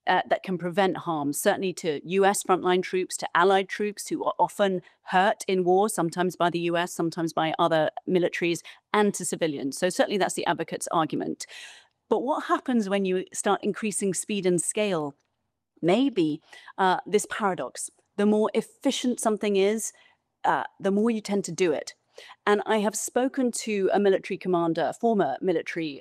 that can prevent harm, certainly to US frontline troops, to allied troops who are often hurt in war, sometimes by the US, sometimes by other militaries, and to civilians. So certainly that's the advocate's argument. But what happens when you start increasing speed and scale? Maybe this paradox. The more efficient something is, the more you tend to do it. And I have spoken to a military commander, a former military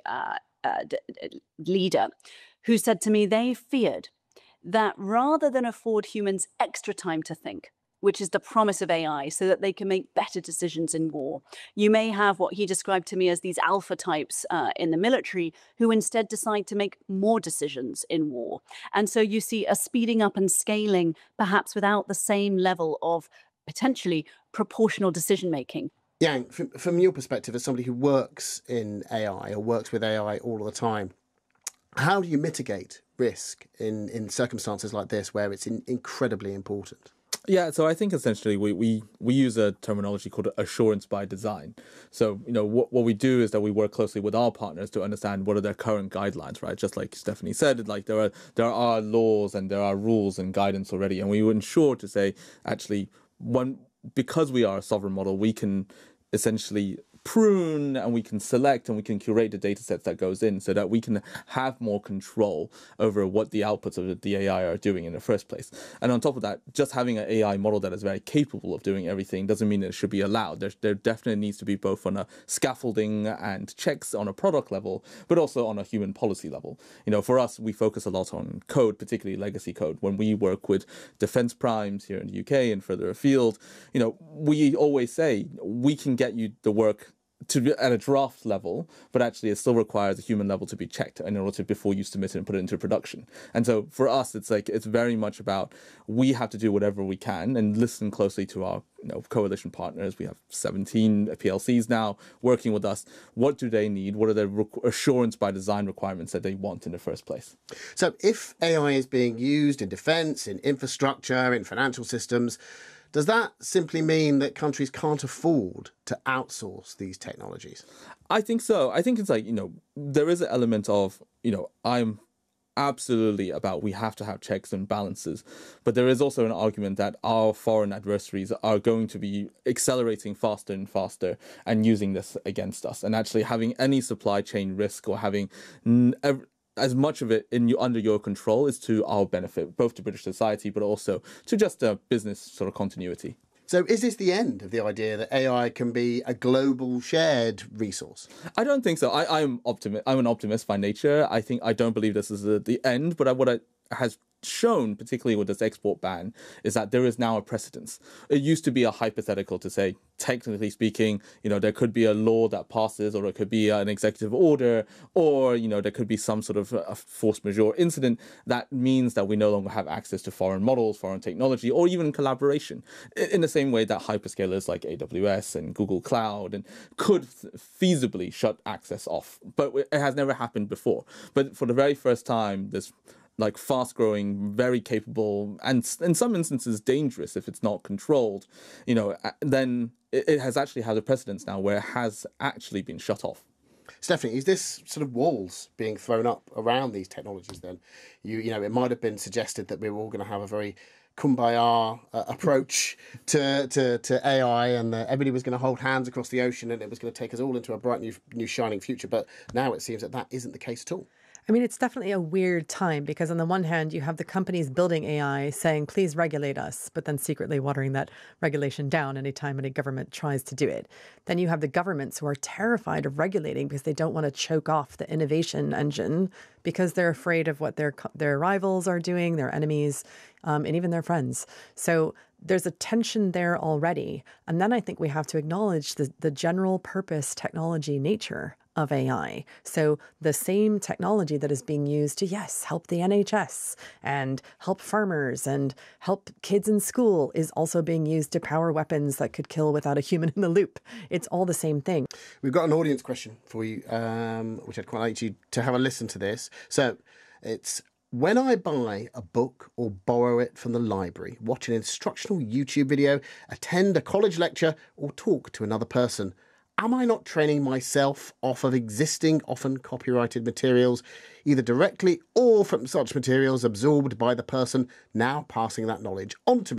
leader, who said to me they feared that rather than afford humans extra time to think, which is the promise of AI, so that they can make better decisions in war, you may have what he described to me as these alpha types in the military who instead decide to make more decisions in war. And so you see a speeding up and scaling, perhaps without the same level of potentially proportional decision making. Yang, from your perspective as somebody who works in AI or works with AI all the time, how do you mitigate risk in circumstances like this where it's incredibly important? Yeah, so I think essentially we use a terminology called assurance by design. So, what we do is that we work closely with our partners to understand what are their current guidelines, right? Just like Stephanie said, like there are laws and there are rules and guidance already, and we ensure to say, actually, because we are a sovereign model, we can essentially prune and we can select and we can curate the data sets that goes in so that we can have more control over what the outputs of the AI are doing in the first place. And on top of that, just having an AI model that is very capable of doing everything doesn't mean that it should be allowed. There definitely needs to be both on a scaffolding and checks on a product level, but also on a human policy level. For us, we focus a lot on code, particularly legacy code. When we work with defense primes here in the UK and further afield, we always say we can get you the work at a draft level, but actually it still requires a human level to be checked in order to before you submit it and put it into production. And so for us, it's very much about we have to do whatever we can and listen closely to our coalition partners. We have 17 PLCs now working with us. What do they need? What are the assurance by design requirements that they want in the first place? So if AI is being used in defence, in infrastructure, in financial systems, does that simply mean that countries can't afford to outsource these technologies? I think so. I think it's there is an element of, I'm absolutely about we have to have checks and balances. But there is also an argument that our foreign adversaries are going to be accelerating faster and faster and using this against us. And actually having any supply chain risk or having as much of it under your control is to our benefit, both to British society, but also to just a business sort of continuity. So is this the end of the idea that AI can be a global shared resource? I don't think so. I'm an optimist by nature. I don't believe this is the end, but what it has shown, particularly with this export ban, is that there is now a precedence. It used to be a hypothetical to say, technically speaking, there could be a law that passes, or it could be an executive order, or, there could be some sort of a force majeure incident that means that we no longer have access to foreign models, foreign technology, or even collaboration. In the same way that hyperscalers like AWS and Google Cloud and could feasibly shut access off. But it has never happened before. But for the very first time, this fast-growing, very capable, and in some instances dangerous if it's not controlled, then it has actually had a precedence now where it has actually been shut off. Stephanie, is this sort of walls being thrown up around these technologies then? It might have been suggested that we were all going to have a very kumbaya approach to AI, and that everybody was going to hold hands across the ocean and it was going to take us all into a bright new shining future. But now it seems that isn't the case at all. I mean, it's definitely a weird time because on the one hand, you have the companies building AI saying, please regulate us, but then secretly watering that regulation down anytime any government tries to do it. Then you have the governments who are terrified of regulating because they don't want to choke off the innovation engine because they're afraid of what their rivals are doing, their enemies, and even their friends. So there's a tension there already. And then I think we have to acknowledge the general purpose technology nature of AI. So the same technology that is being used to, yes, help the NHS and help farmers and help kids in school is also being used to power weapons that could kill without a human in the loop. It's all the same thing. We've got an audience question for you, which I'd quite like you to have a listen to this. So it's, when I buy a book or borrow it from the library, watch an instructional YouTube video, attend a college lecture, or talk to another person, am I not training myself off of existing, often copyrighted materials, either directly or from such materials absorbed by the person now passing that knowledge on to me?